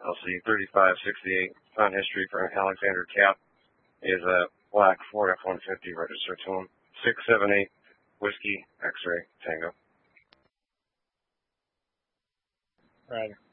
LC 3568. Found history for Alexander Cap is a black Ford F-150 registered to him. 678 Whiskey X-Ray Tango. Right.